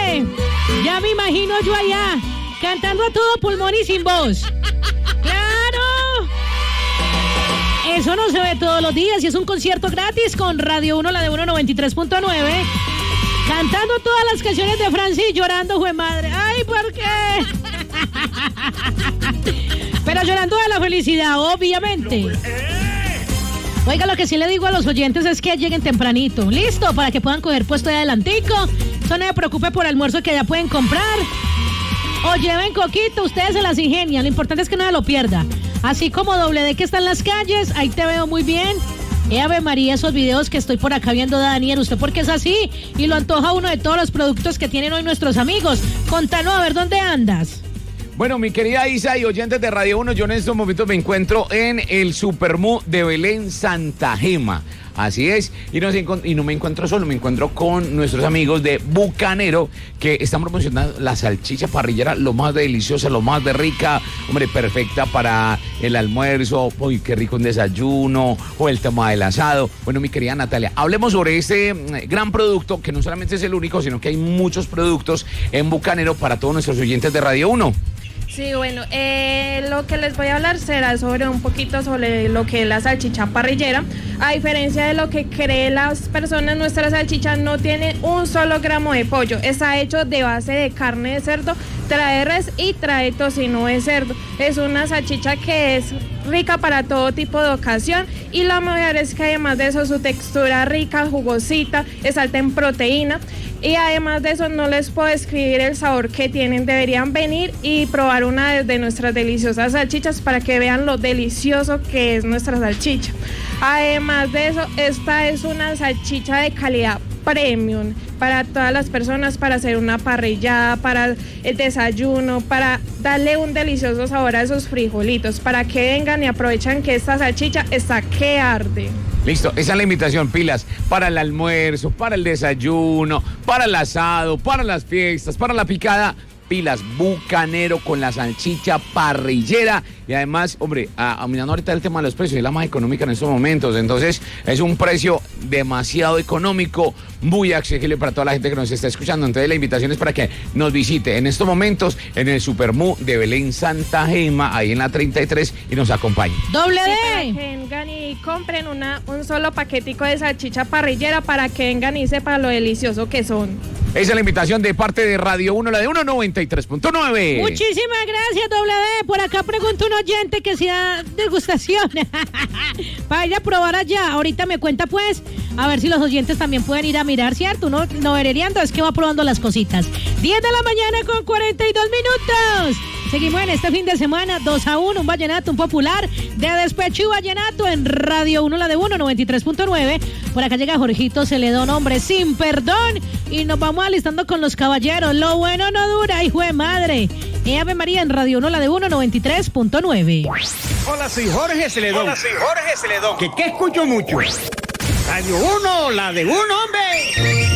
Ya me imagino yo allá, cantando a todo pulmón y sin voz. ¡Claro! Eso no se ve todos los días y es un concierto gratis con Radio 1, la de 193.9. Cantando todas las canciones de Francis y llorando, jue madre. ¡Ay, por qué! Pero llorando de la felicidad, obviamente. Oiga, lo que sí le digo a los oyentes es que lleguen tempranito. ¿Listo? Para que puedan coger puesto de adelantico. No me preocupe por el almuerzo que ya pueden comprar. O lleven coquito, ustedes se las ingenian. Lo importante es que no se lo pierda. Así como Doble D que está en las calles, ahí te veo muy bien. Ave María, esos videos que estoy por acá viendo, Daniel, ¿usted por qué es así? Y lo antoja uno de todos los productos que tienen hoy nuestros amigos. Contanos a ver dónde andas. Bueno, mi querida Isa y oyentes de Radio 1, yo en estos momentos me encuentro en el Supermu de Belén Santa Gema. Así es, y no me encuentro solo, me encuentro con nuestros amigos de Bucanero, que están promocionando la salchicha parrillera, lo más deliciosa, lo más de rica, hombre, perfecta para el almuerzo, uy, qué rico un desayuno, o el tema del asado. Bueno, mi querida Natalia, hablemos sobre este gran producto, que no solamente es el único, sino que hay muchos productos en Bucanero para todos nuestros oyentes de Radio 1. Sí, bueno, lo que les voy a hablar será sobre un poquito sobre lo que es la salchicha parrillera. A diferencia de lo que creen las personas, nuestra salchicha no tiene un solo gramo de pollo. Está hecho de base de carne de cerdo, trae res y trae tocino de cerdo. Es una salchicha que es rica para todo tipo de ocasión y lo mejor es que además de eso su textura rica, jugosita, es alta en proteína. Y además de eso no les puedo describir el sabor que tienen. Deberían venir y probar una de nuestras deliciosas salchichas para que vean lo delicioso que es nuestra salchicha. Además de eso, esta es una salchicha de calidad premium para todas las personas, para hacer una parrillada, para el desayuno, para darle un delicioso sabor a esos frijolitos, para que vengan y aprovechen que esta salchicha está que arde. Listo, esa es la invitación, pilas, para el almuerzo, para el desayuno, para el asado, para las fiestas, para la picada. Pilas, Bucanero con la salchicha parrillera. Y además, hombre, mirando ahorita el tema de los precios, es la más económica en estos momentos. Entonces, es un precio demasiado económico, muy accesible para toda la gente que nos está escuchando. Entonces, la invitación es para que nos visite en estos momentos en el Supermu de Belén Santa Gema, ahí en la 33, y nos acompañe. ¡Doble D! Sí, para que vengan y compren un solo paquetico de salchicha parrillera para que vengan y sepan lo delicioso que son. Esa es la invitación de parte de Radio 1, la de 193.9. Muchísimas gracias, Doble D. Por acá pregunta un oyente que sea degustación. Para ir a probar allá. Ahorita me cuenta, pues, a ver si los oyentes también pueden ir a mirar, ¿cierto? Uno no verereando, es que va probando las cositas. 10 de la mañana con 42 minutos. Seguimos en este fin de semana, 2-1, un vallenato, un popular de despecho y vallenato en Radio 1, la de 193.9. Por acá llega Jorgito Celedón, hombre, sin perdón. Y nos vamos alistando con los caballeros. Lo bueno no dura, hijo de madre. Ave María en Radio 1, la de 193.9. Hola, soy Jorge Celedón. ¿Que escucho mucho? Radio 1, la de 1, hombre.